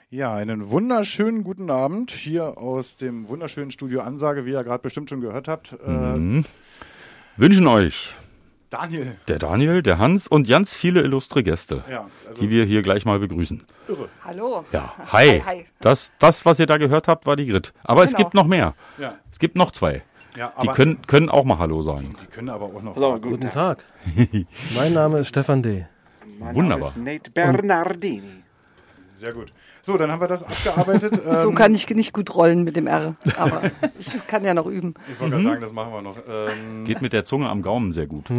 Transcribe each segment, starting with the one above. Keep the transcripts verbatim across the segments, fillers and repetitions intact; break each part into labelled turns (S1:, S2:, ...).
S1: Ja, einen wunderschönen guten Abend hier aus dem wunderschönen Studio Ansage, wie ihr gerade bestimmt schon gehört habt.
S2: Mhm. Äh, Wünschen euch
S1: Daniel.
S2: Der Daniel, der Hans und ganz viele illustre Gäste,
S1: ja, also
S2: die wir hier gleich mal begrüßen.
S1: Irre.
S3: Hallo.
S2: Ja, hi.
S3: Hi, hi.
S2: Das, das, was ihr da gehört habt, war die Grit. Aber es
S3: Genau.
S2: gibt noch mehr.
S1: Ja.
S2: Es gibt noch zwei.
S1: Ja,
S2: Die
S1: aber
S2: können, können auch mal Hallo sagen.
S1: die können aber auch noch.
S4: Hallo, guten,
S5: Guten Tag. Mein Name ist Stefan D.
S4: Mein
S2: Wunderbar.
S4: Name ist Nate Bernardini.
S1: Sehr gut. So, dann haben wir das abgearbeitet.
S3: So
S1: Ähm,
S3: kann ich nicht gut rollen mit dem R, aber ich kann ja noch üben.
S1: Ich wollte gerade sagen, das machen wir noch. Ähm,
S2: Geht mit der Zunge am Gaumen sehr gut.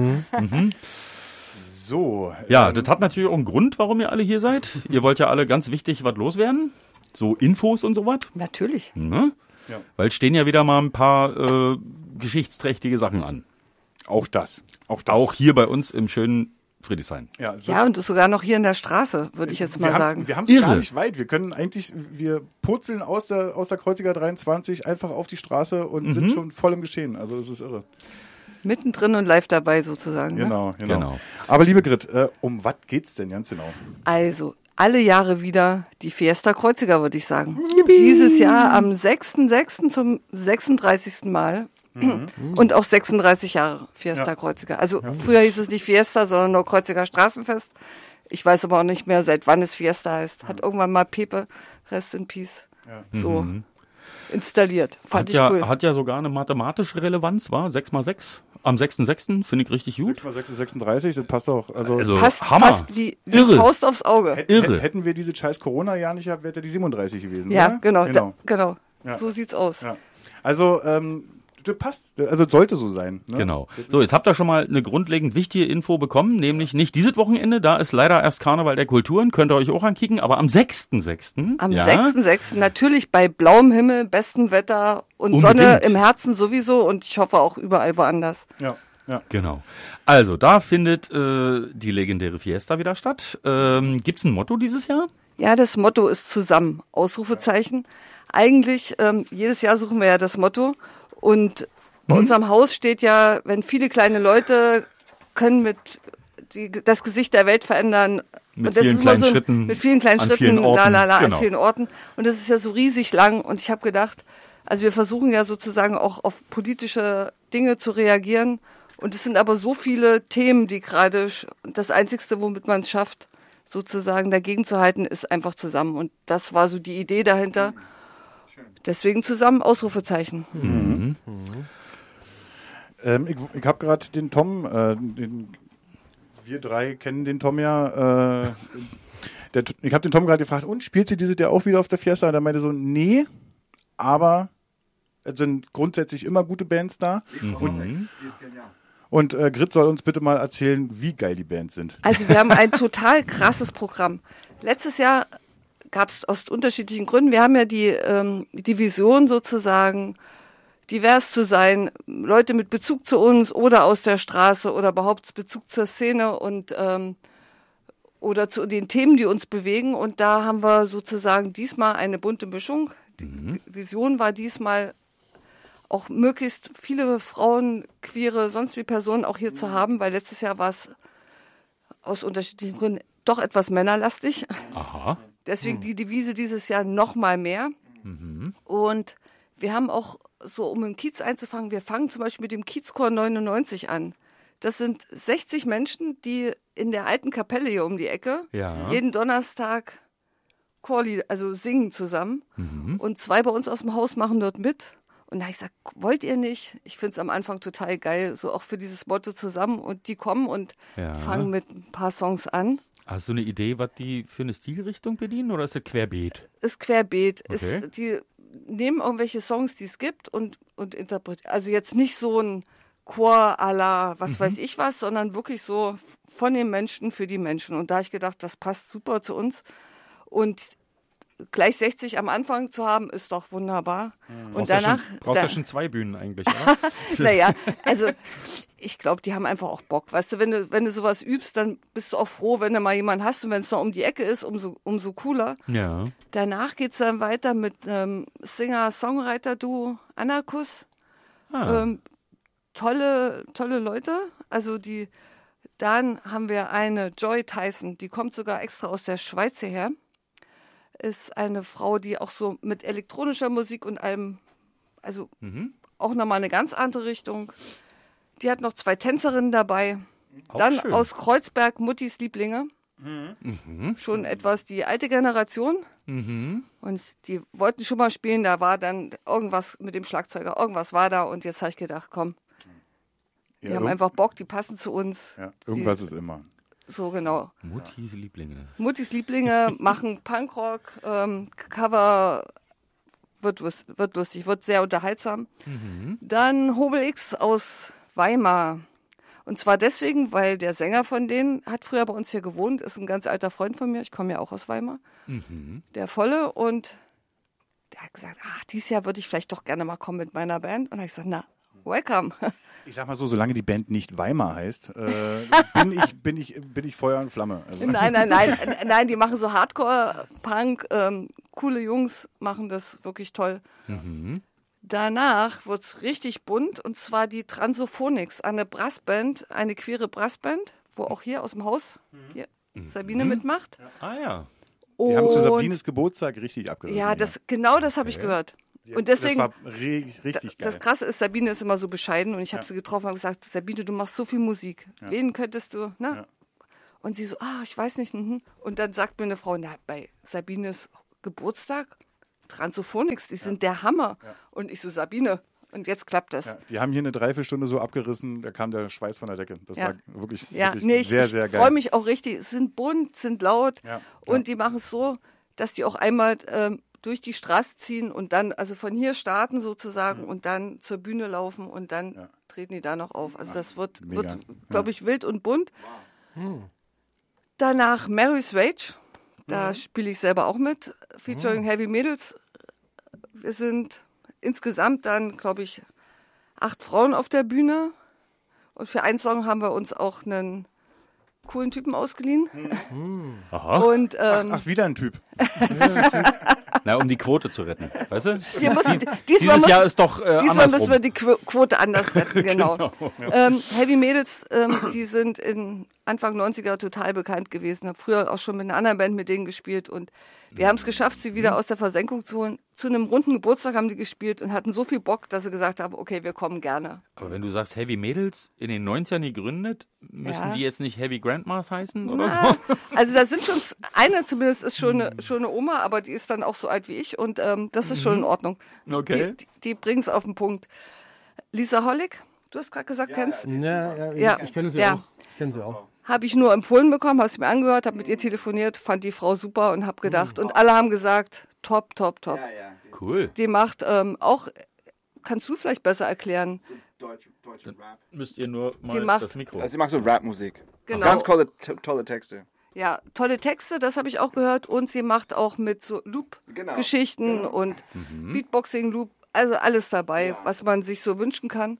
S1: so.
S2: Ja,
S1: ähm,
S2: das hat natürlich auch einen Grund, warum ihr alle hier seid. Ihr wollt ja alle ganz wichtig was loswerden. So Infos und sowas.
S3: Natürlich.
S2: Ne?
S1: Ja.
S2: Weil stehen ja wieder mal ein paar äh, geschichtsträchtige Sachen an.
S1: Auch das. Auch das.
S2: Auch hier bei uns im schönen Friedrichshain.
S1: Ja, so-
S3: Ja, und sogar noch hier in der Straße, würde ich jetzt mal
S1: wir haben's-
S3: sagen.
S1: Wir haben es gar
S2: Irre.
S1: nicht weit. Wir können eigentlich, wir purzeln aus der, aus der Kreuziger dreiundzwanzig einfach auf die Straße und
S2: Mhm.
S1: sind schon voll im Geschehen. Also es ist irre.
S3: Mittendrin und live dabei sozusagen. Ne?
S1: Genau, genau.
S2: Genau.
S1: Aber liebe Grit, äh, um was geht's denn ganz genau?
S3: Also, alle Jahre wieder die Fiesta Kreuziger, würde ich sagen. Dieses Jahr am sechsten sechsten zum sechsunddreißigsten Mal. Und auch sechsunddreißig Jahre Fiesta
S1: Ja.
S3: Kreuziger. Also früher hieß es nicht Fiesta, sondern nur Kreuziger Straßenfest. Ich weiß aber auch nicht mehr, seit wann es Fiesta heißt. Hat irgendwann mal Pepe, Rest in Peace, so installiert. Fand
S2: Hat
S3: ich
S2: ja,
S3: cool.
S2: hat ja sogar eine mathematische Relevanz, war sechs mal sechs. Am sechsten sechsten finde ich richtig gut.
S1: sechs mal sechs ist sechsunddreißig, das passt auch. Also,
S2: Also
S3: Passt
S2: Hammer.
S3: fast wie, wie
S2: Irre.
S3: Faust aufs Auge.
S1: hätt-
S2: irre.
S1: hätt- hätten wir diese scheiß Corona-Jahr nicht gehabt, wäre ja die siebenunddreißig gewesen.
S3: Ja,
S1: oder?
S3: genau,
S1: genau.
S3: Da, genau.
S1: Ja.
S3: So sieht's aus.
S1: Ja. Also, ähm, das passt. Also sollte so sein. Ne?
S2: Genau.
S1: Das
S2: So,
S1: ist-
S2: jetzt habt ihr schon mal eine grundlegend wichtige Info bekommen, nämlich nicht dieses Wochenende, da ist leider erst Karneval der Kulturen, könnt ihr euch auch ankicken, aber am sechsten sechsten
S3: Am
S2: ja,
S3: sechsten sechsten natürlich bei blauem Himmel, bestem Wetter und
S2: Unbedingt.
S3: Sonne im Herzen sowieso und ich hoffe auch überall woanders.
S1: Ja, ja.
S2: Genau. Also, da findet äh, die legendäre Fiesta wieder statt. Ähm, gibt's ein Motto dieses Jahr?
S3: Ja, das Motto ist zusammen, Ausrufezeichen. Eigentlich, ähm, jedes Jahr suchen wir ja das Motto und bei
S2: Mhm.
S3: unserem Haus steht ja, wenn viele kleine Leute können mit die, das Gesicht der Welt verändern.
S2: Mit
S3: Und das
S2: vielen
S3: ist immer
S2: kleinen
S3: so,
S2: Schritten
S3: Mit vielen kleinen
S2: an
S3: Schritten,
S2: vielen Orten,
S3: la la la,
S2: genau.
S3: an vielen Orten. Und das ist ja so riesig lang und ich habe gedacht, also wir versuchen ja sozusagen auch auf politische Dinge zu reagieren. Und es sind aber so viele Themen, die gerade, sch- das Einzigste, womit man es schafft, sozusagen dagegen zu halten, ist einfach zusammen. Und das war so die Idee dahinter. Deswegen zusammen Ausrufezeichen.
S1: Ähm, ich ich habe gerade den Tom, äh, den, wir drei kennen den Tom ja. Äh, der, ich habe den Tom gerade gefragt, und spielt sie dieses Jahr auch wieder auf der Fiesta? Und er meinte so, nee, aber es sind grundsätzlich immer gute Bands da. Und, und äh, Grit soll uns bitte mal erzählen, wie geil die Bands sind.
S3: Also wir haben ein total krasses Programm. Letztes Jahr gab es aus unterschiedlichen Gründen, wir haben ja die, ähm, die Vision sozusagen, divers zu sein, Leute mit Bezug zu uns oder aus der Straße oder überhaupt Bezug zur Szene und ähm, oder zu den Themen, die uns bewegen. Und da haben wir sozusagen diesmal eine bunte Mischung. Die Vision war diesmal auch möglichst viele Frauen, queere, sonst wie Personen auch hier zu haben, weil letztes Jahr war es aus unterschiedlichen Gründen doch etwas männerlastig.
S2: Aha.
S3: Deswegen die Devise dieses Jahr noch mal mehr. Und wir haben auch so, um im Kiez einzufangen, wir fangen zum Beispiel mit dem Kiezchor neunundneunzig an. Das sind sechzig Menschen, die in der alten Kapelle hier um die Ecke
S2: Ja.
S3: jeden Donnerstag Chorlieder, also singen zusammen.
S2: Mhm.
S3: Und zwei bei uns aus dem Haus machen dort mit. Und da habe ich gesagt, wollt ihr nicht? Ich finde es am Anfang total geil, so auch für dieses Motto zusammen. Und die kommen und
S2: Ja.
S3: fangen mit ein paar Songs an.
S2: Hast du eine Idee, was die für eine Stilrichtung bedienen oder ist das querbeet?
S3: Ist querbeet.
S2: Okay.
S3: Ist, die nehmen irgendwelche Songs, die es gibt und, und interpretieren. Also jetzt nicht so ein Chor à la was weiß ich was, sondern wirklich so von den Menschen für die Menschen. Und da habe ich gedacht, das passt super zu uns. Und gleich sechzig am Anfang zu haben, ist doch wunderbar. Und
S2: Brauchst
S3: danach,
S2: ja schon, brauchst
S3: da,
S2: ja schon zwei Bühnen eigentlich, oder?
S3: naja, also ich glaube, die haben einfach auch Bock. Weißt du, wenn du, wenn du sowas übst, dann bist du auch froh, wenn du mal jemanden hast. Und wenn es noch um die Ecke ist, umso, umso cooler.
S2: Ja.
S3: Danach geht es dann weiter mit ähm, Singer-Songwriter-Duo Anarchus.
S2: Ah.
S3: Ähm, tolle, tolle Leute. Also die, dann haben wir eine Joy Tyson, die kommt sogar extra aus der Schweiz hierher. ist eine Frau, die auch so mit elektronischer Musik und allem, also
S2: Mhm.
S3: auch nochmal eine ganz andere Richtung. Die hat noch zwei Tänzerinnen dabei.
S2: Auch
S3: Dann
S2: schön.
S3: aus Kreuzberg Muttis Lieblinge.
S2: Mhm.
S3: Schon etwas die alte Generation.
S2: Mhm.
S3: Und die wollten schon mal spielen, da war dann irgendwas mit dem Schlagzeuger, irgendwas war da und jetzt habe ich gedacht, komm, die
S1: Ja,
S3: haben
S1: irg-
S3: einfach Bock, die passen zu uns.
S1: ja,
S3: Sie-
S1: irgendwas ist immer.
S3: So genau.
S2: Muttis Lieblinge.
S3: Muttis Lieblinge machen Punkrock, ähm, Cover, wird, lus- wird lustig, wird sehr unterhaltsam. Dann Hobel X aus Weimar. Und zwar deswegen, weil der Sänger von denen hat früher bei uns hier gewohnt, ist ein ganz alter Freund von mir, ich komme ja auch aus Weimar, der Volle, und der hat gesagt, ach, dieses Jahr würde ich vielleicht doch gerne mal kommen mit meiner Band. Und da habe ich gesagt, na, welcome.
S1: Ich sag mal so, solange die Band nicht Weimar heißt, äh, bin, ich, bin, ich, bin ich Feuer und Flamme. Also,
S3: Nein, nein, nein, nein, die machen so Hardcore-Punk, ähm, coole Jungs machen das wirklich toll. Danach wird's richtig bunt, und zwar die Transophonics, eine Brassband, eine queere Brassband, wo auch hier aus dem Haus hier Sabine mitmacht.
S2: Ah ja.
S1: die haben zu
S3: Und-
S1: Sabines Geburtstag richtig abgerissen.
S3: Ja, das, genau das habe ich gehört.
S1: Die-
S3: Und deswegen,
S1: Das war re richtig geil.
S3: das Krasse ist, Sabine ist immer so bescheiden, und ich habe
S1: Ja.
S3: sie getroffen und gesagt, Sabine, du machst so viel Musik. Wen könntest du, ne?
S1: Ja.
S3: Und sie so, ah, ich weiß nicht. Mhm. Und dann sagt mir eine Frau, na, bei Sabines Geburtstag, Transophonics, die sind der Hammer. Und ich so, Sabine, und jetzt klappt das.
S1: Ja,
S3: Ja,
S1: die haben hier eine Dreiviertelstunde so abgerissen, da kam der Schweiß von der Decke. Das
S3: Ja.
S1: war wirklich, wirklich
S3: nee, ich,
S1: sehr,
S3: ich
S1: sehr geil.
S3: freue mich auch richtig. Es sind bunt, sind laut,
S1: Ja.
S3: und
S1: Ja.
S3: die machen es so, dass die auch einmal ähm, durch die Straße ziehen und dann, also von hier starten sozusagen und dann zur Bühne laufen und dann
S1: Ja.
S3: treten die da noch auf. Also das wird,
S1: Mega.
S3: wird glaube ich, wild und bunt. Danach Mary's Rage, da spiele ich selber auch mit, featuring Heavy Mädels. Wir sind insgesamt dann, glaube ich, acht Frauen auf der Bühne, und für einen Song haben wir uns auch einen coolen Typen ausgeliehen.
S2: Aha.
S3: Und ähm,
S1: Ach, wieder ein Typ.
S2: Na, um die Quote zu retten. Weißt du?
S3: wir müssen, diesmal,
S2: Dieses
S3: müssen,
S2: Jahr ist doch äh,
S3: diesmal
S2: andersrum.
S3: müssen wir die Qu Quote anders retten, genau. ähm, Heavy Mädels, ähm, die sind in Anfang neunziger total bekannt gewesen. Habe früher auch schon mit einer anderen Band mit denen gespielt, und wir haben es geschafft, sie wieder aus der Versenkung zu holen. Zu einem runden Geburtstag haben die gespielt und hatten so viel Bock, dass sie gesagt haben, okay, wir kommen gerne.
S2: Aber wenn du sagst Heavy Mädels, in den neunzigern gegründet, müssen
S3: Ja.
S2: die jetzt nicht Heavy Grandmas heißen oder
S3: Ah,
S2: so?
S3: also da sind schon, eine zumindest ist schon eine, schon eine Oma, aber die ist dann auch so alt wie ich, und ähm, das ist schon in Ordnung.
S2: Okay.
S3: Die, die, die bringen es auf den Punkt. Lisa Hollig, du hast gerade gesagt, kennst,
S5: Ja, ja, ich,
S3: Ja.
S5: ich kenne sie
S3: Ja.
S5: auch. Ich kenne sie auch.
S3: habe ich nur empfohlen bekommen, habe es mir angehört, habe mit ihr telefoniert, fand die Frau super und habe gedacht, und alle haben gesagt, top, top, top.
S2: Cool.
S3: Die macht ähm, auch, kannst du vielleicht besser erklären,
S4: Deutsch, deutsche Rap.
S2: Müsst ihr nur mal
S3: Die macht-
S2: das Mikro.
S4: Also sie macht so Rap-Musik.
S3: Genau.
S4: Ganz tolle, t- tolle Texte.
S3: ja, tolle Texte, das habe ich auch gehört, und sie macht auch mit so
S4: Genau.
S3: Loop-Geschichten und Beatboxing-Loop, also alles dabei, was man sich so wünschen kann.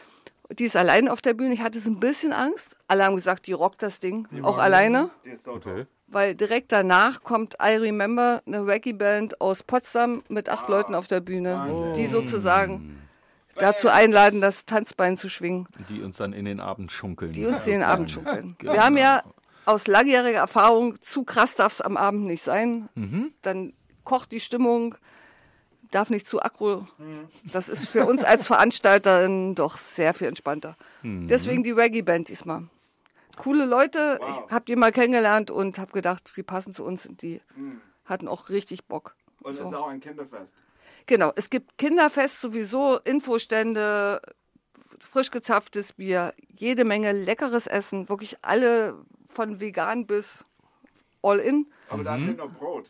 S3: Die ist allein auf der Bühne, ich hatte so ein bisschen Angst. Alle haben gesagt, die rockt das Ding, auch alleine.
S4: Die ist so
S2: Okay.
S4: toll.
S3: Weil direkt danach kommt I Remember, eine Reggae-Band aus Potsdam mit acht Leuten auf der Bühne, die sozusagen dazu einladen, das Tanzbein zu schwingen,
S2: Die uns dann in den Abend schunkeln.
S3: die uns den Abend schunkeln.
S2: Genau.
S3: Wir haben ja aus langjähriger Erfahrung, zu krass darf es am Abend nicht sein. Dann kocht die Stimmung, darf nicht zu aggro. Das ist für uns als Veranstalterin doch sehr viel entspannter. Deswegen die Reggae-Band diesmal. Coole Leute, ich habe die mal kennengelernt und habe gedacht, die passen zu uns, und die hatten auch richtig Bock.
S4: Und es
S3: So.
S4: ist auch ein Kinderfest.
S3: Genau, es gibt Kinderfest sowieso, Infostände, frisch gezapftes Bier, jede Menge leckeres Essen, wirklich alle von vegan bis all in.
S4: Aber da steht noch Brot.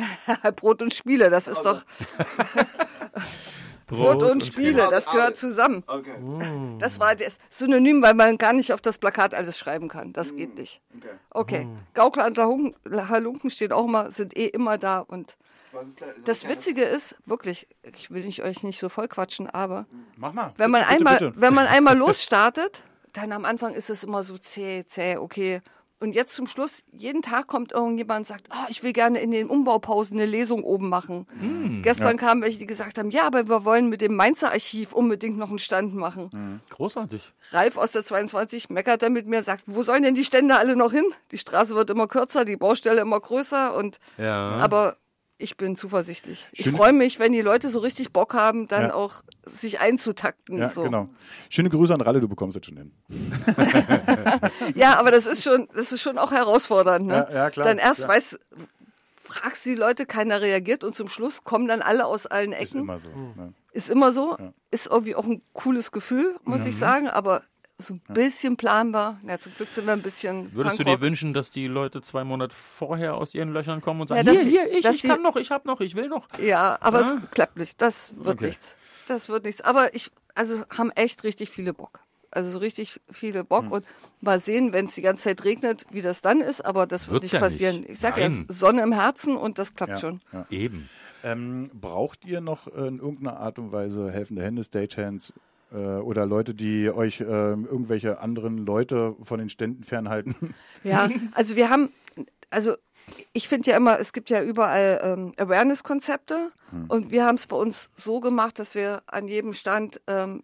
S3: Brot und Spiele, das ist doch Brot, und, Spiele, das gehört zusammen.
S4: Okay.
S3: Das war das Synonym, weil man gar nicht auf das Plakat alles schreiben kann. Das geht nicht.
S4: Okay.
S3: Okay, Gaukler und Halunken- Halunken stehen auch immer, sind eh immer da, und
S4: Was ist da? Ist
S3: das
S4: keine-
S3: Witzige ist, wirklich, ich will nicht, euch nicht so voll quatschen, aber
S1: Mach mal.
S3: wenn man
S1: bitte,
S3: einmal,
S1: bitte.
S3: wenn man einmal losstartet, dann am Anfang ist es immer so zäh, zäh, okay. Und jetzt zum Schluss, jeden Tag kommt irgendjemand und sagt, oh, ich will gerne in den Umbaupausen eine Lesung oben machen. Gestern kamen welche, die gesagt haben, ja, aber wir wollen mit dem Mainzer Archiv unbedingt noch einen Stand machen.
S2: Großartig.
S3: Ralf aus der zweiundzwanzig meckert dann mit mir, sagt, wo sollen denn die Stände alle noch hin? Die Straße wird immer kürzer, die Baustelle immer größer, und
S2: Ja.
S3: aber ich bin zuversichtlich. Ich
S1: Schöne-
S3: freue mich, wenn die Leute so richtig Bock haben, dann
S1: Ja.
S3: auch sich einzutakten.
S1: Ja,
S3: so.
S1: genau. Schöne Grüße an Ralle, du bekommst jetzt schon hin.
S3: Ja, aber das ist schon, das ist schon auch herausfordernd. Ne?
S1: Ja, ja, klar,
S3: Dann erst
S1: klar.
S3: weißt, fragst die Leute, keiner reagiert und zum Schluss kommen dann alle aus allen Ecken.
S1: Ist immer so. Ne?
S3: Ist immer so.
S1: Ja.
S3: Ist irgendwie auch ein cooles Gefühl, muss ich sagen, aber so ein bisschen planbar. Ja, zum Glück sind wir ein bisschen
S2: Würdest du
S3: Punkrock.
S2: dir wünschen, dass die Leute zwei Monate vorher aus ihren Löchern kommen und
S3: Ja,
S2: sagen,
S3: dass
S2: hier,
S3: sie-
S2: hier, ich,
S3: dass
S2: ich
S3: sie-
S2: kann noch, ich hab noch, ich will noch.
S3: Ja, aber
S2: Ja?
S3: es klappt nicht. Das wird
S2: Okay.
S3: nichts. Das wird nichts. Aber ich, also haben echt richtig viele Bock. Also so richtig viele Bock
S2: Hm.
S3: und mal sehen, wenn es die ganze Zeit regnet, wie das dann ist, aber das wird
S2: Wird's
S3: nicht
S2: ja
S3: passieren.
S2: nicht.
S3: Ich sag ja,
S2: Nein.
S3: Sonne im Herzen und das klappt
S1: Ja,
S3: schon.
S1: ja.
S2: Eben.
S1: Ähm, braucht ihr noch äh, in irgendeiner Art und Weise helfende Hände, Stagehands äh, oder Leute, die euch äh, irgendwelche anderen Leute von den Ständen fernhalten?
S3: Ja, also wir haben, also ich finde ja immer, es gibt ja überall ähm, Awareness-Konzepte und wir haben es bei uns so gemacht, dass wir an jedem Stand ähm,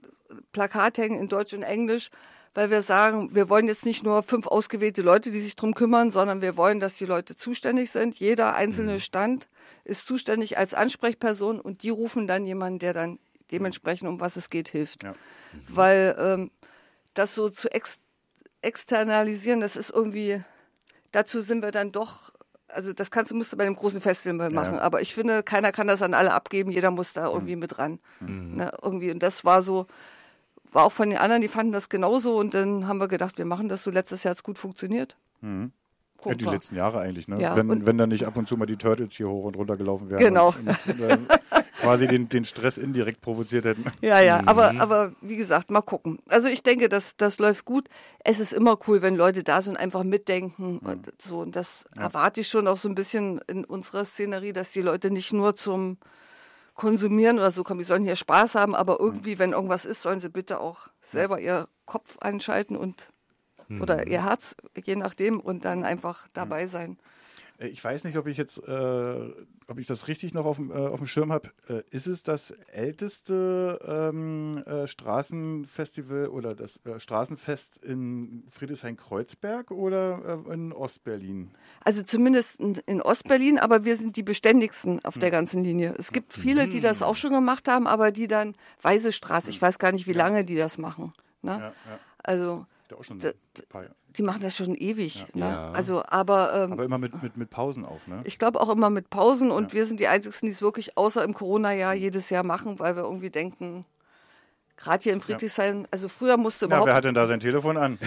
S3: Plakat hängen in Deutsch und Englisch, weil wir sagen, wir wollen jetzt nicht nur fünf ausgewählte Leute, die sich drum kümmern, sondern wir wollen, dass die Leute zuständig sind. Jeder einzelne Stand ist zuständig als Ansprechperson und die rufen dann jemanden, der dann dementsprechend, um was es geht, hilft.
S1: Ja.
S3: Weil ähm, das so zu ex externalisieren, das ist irgendwie, dazu sind wir dann doch, also das kannst du, musst du bei einem großen Festival machen,
S1: Ja.
S3: aber ich finde, keiner kann das an alle abgeben, jeder muss da irgendwie mit ran. Ne, irgendwie, und das war so, war auch von den anderen, die fanden das genauso und dann haben wir gedacht, wir machen das so, letztes Jahr hat es gut funktioniert.
S1: Ja,
S3: Gucken
S1: die
S3: wir.
S1: letzten Jahre eigentlich, ne?
S3: Ja,
S1: wenn,
S3: und-
S1: wenn dann nicht ab und zu mal die Turtles hier hoch und runter gelaufen wären
S3: Genau.
S1: und, und äh, quasi den, den Stress indirekt provoziert hätten.
S3: Ja, ja, aber, aber wie gesagt, mal gucken. Also ich denke, das, das läuft gut. Es ist immer cool, wenn Leute da sind, einfach mitdenken und so. Und das erwarte ich schon auch so ein bisschen in unserer Szenerie, dass die Leute nicht nur zum Konsumieren oder so kommen, die sollen hier Spaß haben, aber irgendwie, wenn irgendwas ist, sollen sie bitte auch selber ihr Kopf anschalten und oder ihr Herz, je nachdem, und dann einfach dabei sein.
S1: Äh, Ich weiß nicht, ob ich jetzt, äh, ob ich das richtig noch auf dem, äh, auf dem Schirm habe. Äh, ist es das älteste ähm, äh, Straßenfestival oder das äh, Straßenfest in Friedrichshain-Kreuzberg oder äh, in Ostberlin?
S3: Also zumindest in, in Ostberlin, aber wir sind die beständigsten auf der ganzen Linie. Es gibt viele, die das auch schon gemacht haben, aber die dann Weiße Straße, ich weiß gar nicht, wie lange die das machen. Ne?
S1: Ja, ja.
S3: Also
S1: Ja, auch schon
S3: Da-
S1: ein paar Jahre.
S3: die machen das schon ewig. Ne?
S2: Ja.
S3: Also, aber, ähm,
S1: Aber immer mit, mit, mit Pausen auch, ne?
S3: ich glaube auch immer mit Pausen und wir sind die Einzigen, die es wirklich außer im Corona-Jahr jedes Jahr machen, weil wir irgendwie denken, gerade hier in Friedrichshain, also früher musste
S1: Na,
S3: überhaupt...
S1: wer hat denn da sein Telefon an?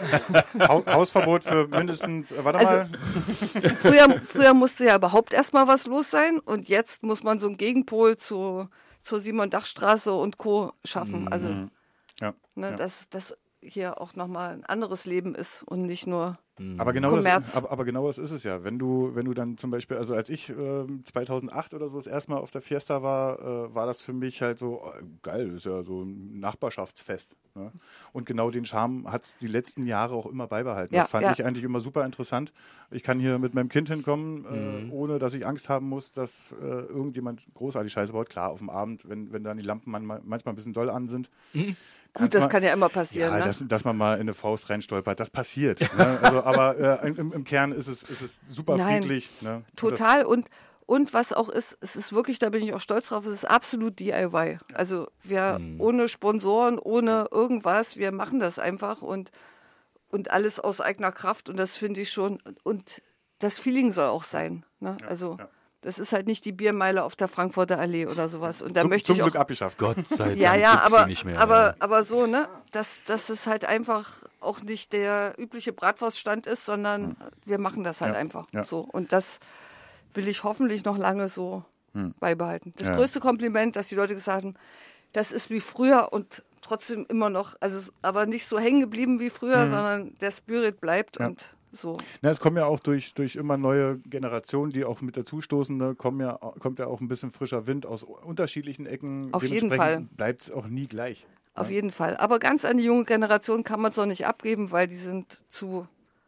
S1: Hau- Hausverbot für mindestens, äh, warte
S3: Also-
S1: mal.
S3: Früher, früher musste ja überhaupt erstmal was los sein und jetzt muss man so einen Gegenpol zu, zur Simon-Dach-Straße und Co. schaffen. Also,
S1: Ja,
S3: ne,
S1: ja.
S3: dass das hier auch nochmal ein anderes Leben ist und nicht nur...
S1: Aber genau, das,
S3: Kommerz.
S1: aber, aber genau das ist es ja. Wenn du, wenn du dann zum Beispiel, also als ich ähm, zweitausendacht oder so das erste Mal auf der Fiesta war, äh, war das für mich halt so, äh, geil, ist ja so ein Nachbarschaftsfest. Ne? Und genau den Charme hat es die letzten Jahre auch immer beibehalten.
S3: Ja,
S1: das fand
S3: ja.
S1: ich eigentlich immer super interessant. Ich kann hier mit meinem Kind hinkommen, äh, ohne dass ich Angst haben muss, dass äh, irgendjemand großartig Scheiße baut. Klar, auf dem Abend, wenn, wenn dann die Lampen manchmal, manchmal ein bisschen doll an sind.
S3: Gut, das
S1: mal-
S3: kann ja immer passieren.
S1: Ja,
S3: ne?
S1: dass, dass man mal in eine Faust reinstolpert, das passiert. Ne? Also, aber äh, im, im Kern ist es, ist es super
S3: Nein,
S1: friedlich. Ne? Und
S3: Total und und was auch ist, es ist wirklich, da bin ich auch stolz drauf, es ist absolut D I Y. Also wir ohne Sponsoren, ohne irgendwas, wir machen das einfach und und alles aus eigener Kraft und das finde ich schon und das Feeling soll auch sein. Ne? Also
S1: ja.
S3: das ist halt nicht die Biermeile auf der Frankfurter Allee oder sowas und da
S1: Das, zum
S3: möchte
S1: zum
S3: ich
S1: Glück
S3: auch
S1: abgeschafft.
S2: Gott sei Dank
S3: ja, ja,
S2: gibt's
S3: aber,
S2: die nicht mehr.
S3: aber,
S2: ja.
S3: aber so, ne, dass, dass es halt einfach auch nicht der übliche Bratwurststand ist, sondern wir machen das halt
S1: Ja,
S3: einfach
S1: ja.
S3: so. Und das will ich hoffentlich noch lange so beibehalten. Das
S1: Ja.
S3: größte Kompliment, dass die Leute gesagt haben, das ist wie früher und trotzdem immer noch, also aber nicht so hängen geblieben wie früher, sondern der Spirit bleibt
S1: Ja.
S3: und so.
S1: Na, es kommen ja auch durch, durch immer neue Generationen, die auch mit dazustoßen, ne, kommen ja, kommt ja auch ein bisschen frischer Wind aus unterschiedlichen Ecken.
S3: Auf jeden
S1: Dementsprechend
S3: Fall.
S1: bleibt es auch nie gleich.
S3: Auf jeden Fall. Aber ganz an die junge Generation kann man es noch nicht abgeben, weil die sind zu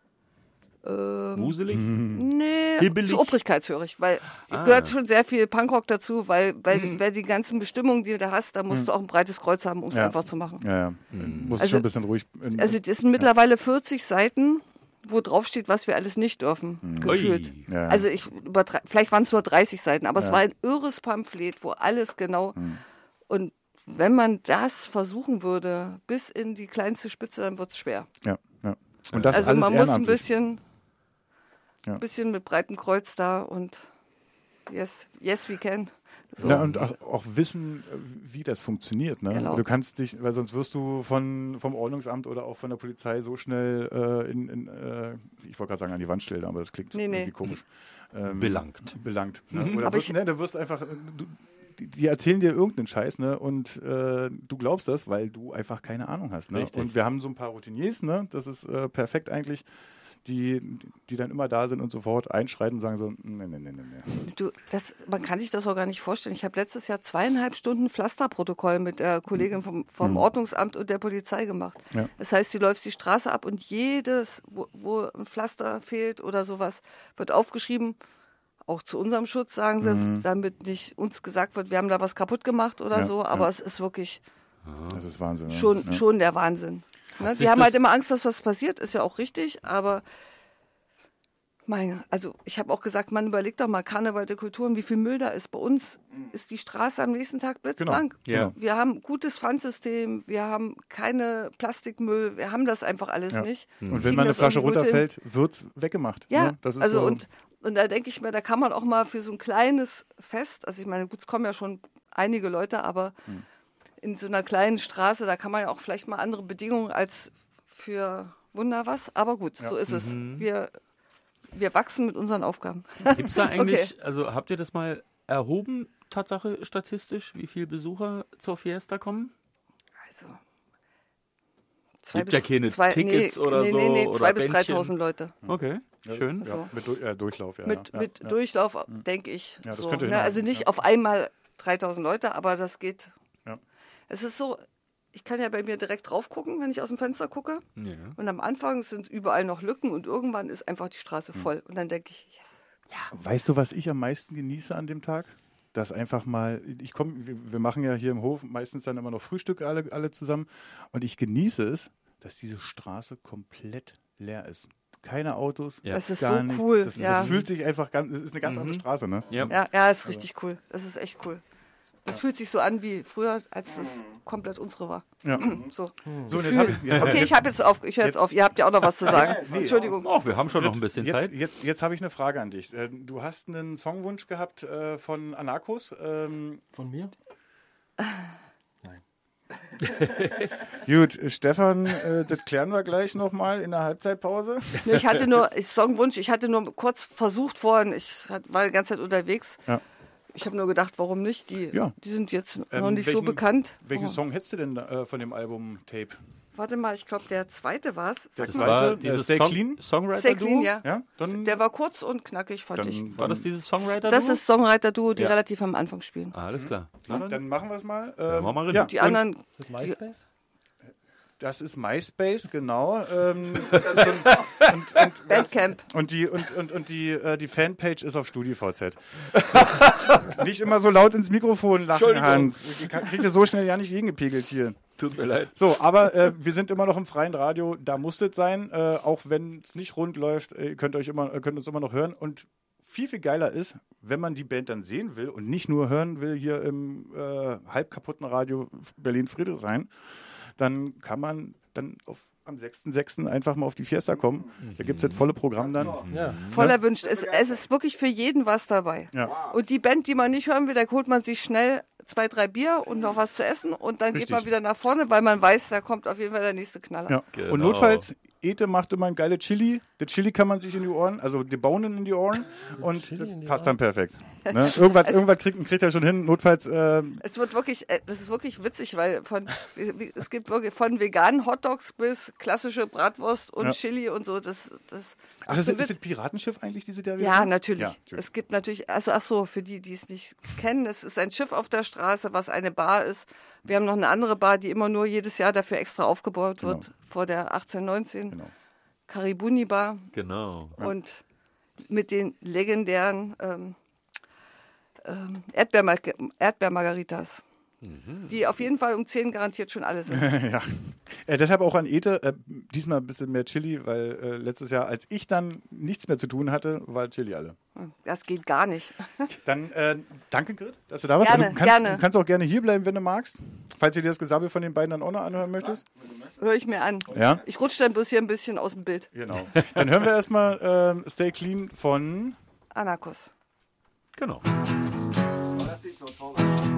S2: Wuselig?
S3: Nee,
S2: Hibbelig?
S3: zu obrigkeitshörig, weil
S2: Ah.
S3: gehört schon sehr viel Punkrock dazu, weil, weil, weil die ganzen Bestimmungen, die du da hast, da musst du auch ein breites Kreuz haben, um es
S1: Ja.
S3: einfach zu machen.
S1: Ja, ja. Muss
S3: Also-
S1: schon ein bisschen ruhig. In,
S3: Also das sind mittlerweile vierzig Seiten wo drauf steht, was wir alles nicht dürfen,
S1: Mhm.
S3: gefühlt.
S2: Ui.
S1: Ja.
S3: Also ich übertre- vielleicht waren es nur dreißig Seiten, aber
S1: Ja.
S3: es war ein irres Pamphlet, wo alles genau.
S1: Mhm.
S3: Und wenn man das versuchen würde, bis in die kleinste Spitze, dann wird es schwer.
S1: Ja, ja. Und das
S3: also
S1: alles
S3: man muss ein
S1: ehrenamtlich.
S3: bisschen,
S1: Ja.
S3: bisschen mit breitem Kreuz da und yes, yes we can. So.
S1: Ja, und auch, auch wissen, wie das funktioniert. Ne?
S3: Genau.
S1: Du kannst dich, weil sonst wirst du von, vom Ordnungsamt oder auch von der Polizei so schnell äh, in, in äh, ich wollte gerade sagen, an die Wand stellen, aber das klingt
S3: Nee, nee.
S1: irgendwie komisch. Ähm,
S2: Belangt.
S1: Belangt. Ne?
S3: Mhm.
S1: Oder
S3: Aber
S1: wirst,
S3: ich-
S1: ne, du wirst einfach, du, die, die erzählen dir irgendeinen Scheiß, ne? Und äh, du glaubst das, weil du einfach keine Ahnung hast. Ne?
S2: Richtig.
S1: Und wir haben so ein paar Routiniers, ne? Das ist äh, perfekt eigentlich. Die, die dann immer da sind und sofort einschreiten und sagen so, nee, nee, nee, nee, nee.
S3: Du, das, man kann sich das auch gar nicht vorstellen. Ich habe letztes Jahr zweieinhalb Stunden Pflasterprotokoll mit der Kollegin vom, vom
S1: Mhm.
S3: Ordnungsamt und der Polizei gemacht.
S1: Ja.
S3: Das heißt, du läufst die Straße ab und jedes, wo, wo ein Pflaster fehlt oder sowas, wird aufgeschrieben. Auch zu unserem Schutz, sagen sie,
S1: Mhm.
S3: damit nicht uns gesagt wird, wir haben da was kaputt gemacht oder
S1: Ja,
S3: so. Aber
S1: ja.
S3: es ist wirklich
S1: Das ist Wahnsinn. Ne?
S3: schon,
S1: ja.
S3: schon der Wahnsinn. Ne?
S2: sich
S3: Sie haben
S2: das-
S3: halt immer Angst, dass was passiert, ist ja auch richtig, aber meine, also ich habe auch gesagt, man überlegt doch mal Karneval der Kulturen, wie viel Müll da ist. Bei uns ist die Straße am nächsten Tag blitzblank.
S2: Genau. Ja.
S3: Wir haben gutes Pfandsystem, wir haben keine Plastikmüll, wir haben das einfach alles
S1: Ja.
S3: nicht.
S1: Und
S3: Kriegen
S1: wenn mal eine
S3: das
S1: Flasche
S3: irgendwie gut hin.
S1: runterfällt, wird's weggemacht.
S3: Ja,
S1: ne? Das ist
S3: also
S1: so,
S3: und, und da denke ich mir, da kann man auch mal für so ein kleines Fest, also ich meine, gut, es kommen ja schon einige Leute, aber
S1: Hm.
S3: in so einer kleinen Straße, da kann man ja auch vielleicht mal andere Bedingungen als für Wunder was, aber gut, so ist es.
S1: Mhm.
S3: Wir, wir wachsen mit unseren Aufgaben.
S2: Gibt es da eigentlich, also habt ihr das mal erhoben, Tatsache statistisch, wie viele Besucher zur Fiesta kommen?
S3: Also
S2: Gibt ja keine Tickets
S3: nee,
S2: oder
S3: nee,
S2: so
S3: Nee, nee,
S2: oder
S3: zwei bis
S2: Bändchen.
S3: dreitausend Leute.
S2: Okay, schön.
S1: ja,
S3: so.
S1: mit du äh, Durchlauf, ja.
S3: mit
S1: ja,
S3: mit
S1: ja.
S3: Durchlauf, denke ich.
S1: Ja, das
S3: so,
S1: könnte
S3: ne?
S1: hinhauen,
S3: Also nicht
S1: ja.
S3: auf einmal dreitausend Leute, aber das geht.
S1: Ja.
S3: Es ist so, ich kann ja bei mir direkt drauf gucken, wenn ich aus dem Fenster gucke.
S2: Ja.
S3: Und am Anfang sind überall noch Lücken und irgendwann ist einfach die Straße
S1: Hm.
S3: voll. Und dann denke ich, yes.
S1: Weißt du, was ich am meisten genieße an dem Tag? Dass einfach mal, ich komme, wir, wir machen ja hier im Hof meistens dann immer noch Frühstück alle, alle zusammen und ich genieße es, dass diese Straße komplett leer ist. Keine Autos,
S2: Ja.
S3: Das ist
S1: gar
S3: so
S1: nichts.
S3: cool.
S1: Das,
S3: ja.
S1: das fühlt sich einfach ganz, es ist eine ganz andere Straße, ne?
S2: Ja.
S3: ja, ja, ist richtig cool. Das ist echt cool. Das fühlt sich so an wie früher, als das komplett unsere war.
S1: Ja.
S3: So.
S1: So, und jetzt habe ich, jetzt hab
S3: Okay,
S1: ich,
S3: ich habe jetzt auf, ich höre jetzt
S1: Jetzt-
S3: auf. Ihr habt ja auch noch was zu sagen.
S1: Nee.
S3: Entschuldigung.
S2: Oh, wir haben schon noch ein bisschen
S1: jetzt,
S2: Zeit.
S1: Jetzt, jetzt habe ich eine Frage an dich. Äh, Du hast einen Songwunsch gehabt äh, von Anarchos. Ähm,
S5: Von mir?
S1: gut, Stefan, äh, das klären wir gleich nochmal in der Halbzeitpause.
S3: Nee, ich hatte nur, ich Songwunsch, ich hatte nur kurz versucht vorhin, ich hat- war die ganze Zeit unterwegs.
S1: Ja.
S3: Ich habe nur gedacht, warum nicht? Die,
S1: Ja.
S3: die sind jetzt noch
S1: Ähm,
S3: nicht so
S1: welchen-
S3: bekannt.
S1: Welchen
S3: Oh.
S1: Song hättest du denn äh, von dem Album Tape?
S3: Warte mal, ich glaube, der zweite war es. Sag
S1: Das
S3: mal.
S1: war-
S2: War
S1: äh,
S2: dieses
S1: Stay
S2: Song
S1: Clean?
S2: Songwriter
S3: Stay Clean, ja.
S1: Ja, dann,
S3: Der war kurz und knackig, fand ich.
S1: dann,
S2: War das dieses Songwriter?
S3: Das ist Songwriter-Duo, die
S2: Ja.
S3: relativ am Anfang spielen.
S2: Ah, alles klar.
S1: dann, dann machen wir es mal.
S2: Hören
S1: Ähm,
S2: wir mal rein.
S1: ja,
S3: Die
S1: und
S3: anderen,
S5: Ist das MySpace?
S1: Das ist MySpace, genau. Ähm, das ist so ein, und, und,
S3: Bandcamp.
S1: und die und, und, und die, äh, die Fanpage ist auf StudiVZ. So. Nicht immer so laut ins Mikrofon lachen,
S2: Entschuldigung.
S1: Hans. Ich kann- krieg dir so schnell ja nicht gegengepegelt hier.
S2: Tut mir leid.
S1: So, aber äh, wir sind immer noch im freien Radio, da muss es sein, äh, auch wenn es nicht rund läuft, äh, ihr könnt euch immer, äh, könnt uns immer noch hören. Und viel, viel geiler ist, wenn man die Band dann sehen will und nicht nur hören will hier im äh, halb kaputten Radio Berlin-Friedrichshain, dann kann man dann auf, am sechsten sechsten einfach mal auf die Fiesta kommen. Da gibt es das volle Programm dann.
S5: Ja.
S3: Voll erwünscht. Es, es ist wirklich für jeden was dabei.
S1: Ja.
S3: Und die Band, die man nicht hören will, da holt man sich schnell zwei, drei Bier und noch was zu essen und dann
S1: Richtig.
S3: geht man wieder nach vorne, weil man weiß, da kommt auf jeden Fall der nächste Knaller.
S1: Ja.
S2: Genau.
S1: Und notfalls, Ete macht immer ein geile Chili. Der Chili kann man sich in die Ohren, also die Bohnen in die Ohren und
S5: Chili
S1: das
S5: in die
S1: passt dann perfekt. Ne? Irgendwas, irgendwas kriegt, kriegt er schon hin. Notfalls, äh,
S3: Es wird wirklich, äh, das ist wirklich witzig, weil von, es gibt wirklich von veganen Hotdogs bis klassische Bratwurst und
S1: Ja.
S3: Chili und so. Das, das,
S1: ach, ist,
S3: so
S1: ist
S3: Witz-
S1: das Piratenschiff eigentlich, diese der
S3: ja, natürlich.
S1: Ja, natürlich.
S3: Es gibt natürlich, also ach so, für die, die es nicht kennen, es ist ein Schiff auf der Straße, was eine Bar ist. Wir haben noch eine andere Bar, die immer nur jedes Jahr dafür extra aufgebaut wird,
S1: Genau.
S3: vor der achtzehn neunzehn.
S1: Genau.
S3: Karibuni Bar
S2: Genau.
S3: und mit den legendären ähm, ähm, Erdbeermar Erdbeermargaritas. die auf jeden Fall um zehn garantiert schon alle sind.
S1: ja. Äh, deshalb auch an Ete, äh, diesmal ein bisschen mehr Chili, weil äh, letztes Jahr, als ich dann nichts mehr zu tun hatte, war Chili alle.
S3: Das geht gar nicht.
S1: Dann äh, danke, Grit, dass du da warst.
S3: Gerne,
S1: du kannst,
S3: gerne.
S1: Du kannst auch gerne hier bleiben, wenn du magst. Falls du dir das Gesabbel von den beiden dann auch noch anhören möchtest.
S3: Höre ich mir an.
S1: Ja?
S3: Ich rutsche dann bloß hier ein bisschen aus dem Bild.
S1: Genau. Dann hören wir erstmal ähm, Stay Clean von
S3: Anakos.
S2: Genau.
S4: Oh, that seems so tall.